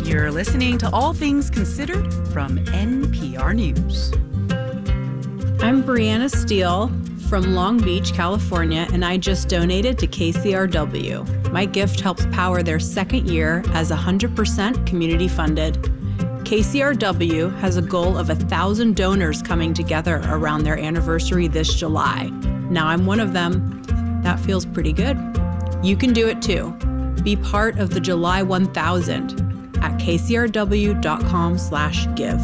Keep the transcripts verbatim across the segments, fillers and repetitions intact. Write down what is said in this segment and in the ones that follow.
You're listening to All Things Considered from N P R News. I'm Brianna Steele from Long Beach, California, and I just donated to K C R W. My gift helps power their second year as one hundred percent community funded. K C R W has a goal of one thousand donors coming together around their anniversary this July. Now I'm one of them. That feels pretty good. You can do it too. Be part of the July one thousand at kcrw.com slash give.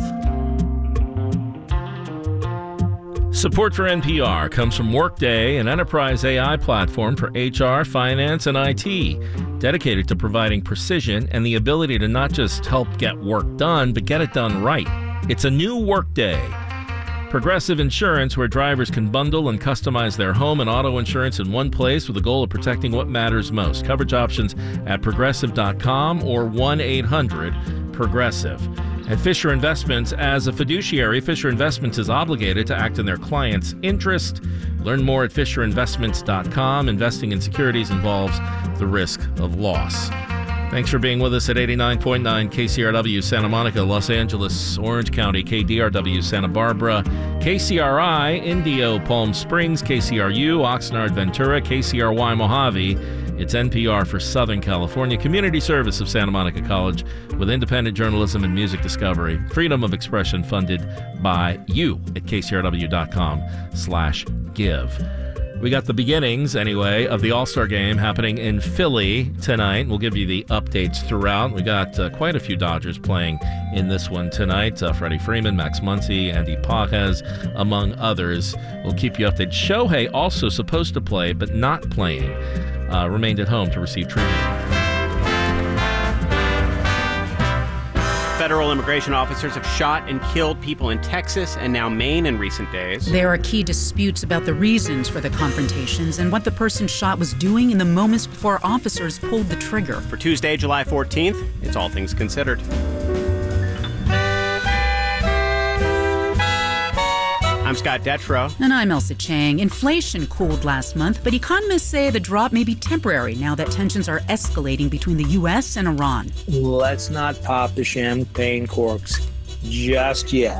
Support for N P R comes from Workday, an enterprise A I platform for H R, finance, and I T, dedicated to providing precision and the ability to not just help get work done, but get it done right. It's a new Workday. Progressive Insurance, where drivers can bundle and customize their home and auto insurance in one place with the goal of protecting what matters most. Coverage options at progressive dot com or one eight hundred progressive. And Fisher Investments, as a fiduciary, Fisher Investments is obligated to act in their client's interest. Learn more at fisher investments dot com. Investing in securities involves the risk of loss. Thanks for being with us at eighty-nine point nine K C R W Santa Monica, Los Angeles, Orange County, K D R W Santa Barbara, K C R I Indio Palm Springs, K C R U Oxnard Ventura, K C R Y Mojave. It's N P R for Southern California, community service of Santa Monica College with independent journalism and music discovery. Freedom of expression funded by you at kcrw.com slash give. We got the beginnings, anyway, of the All-Star Game happening in Philly tonight. We'll give you the updates throughout. We got uh, quite a few Dodgers playing in this one tonight. Uh, Freddie Freeman, Max Muncy, Andy Pages, among others. We'll keep you updated. Shohei also supposed to play, but not playing. Uh, remained at home to receive treatment. Federal immigration officers have shot and killed people in Texas and now Maine in recent days. There are key disputes about the reasons for the confrontations and what the person shot was doing in the moments before officers pulled the trigger. For Tuesday, July fourteenth, it's All Things Considered. I'm Scott Detrow. And I'm Elsa Chang. Inflation cooled last month, but economists say the drop may be temporary now that tensions are escalating between the U S and Iran. Let's not pop the champagne corks just yet.